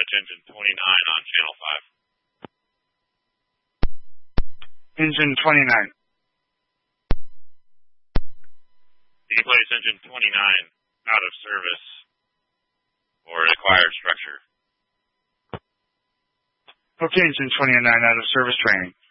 search engine 29 on channel 5. Engine 29. You can place engine 29 out of service or acquired structure. Okay, engine 29 out of service training.